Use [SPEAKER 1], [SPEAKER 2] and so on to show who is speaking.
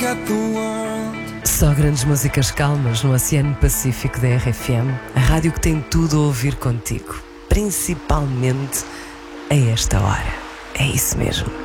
[SPEAKER 1] Só grandes músicas calmas no Oceano Pacífico da RFM, a rádio que tem tudo a ouvir contigo, principalmente a esta hora. É isso mesmo.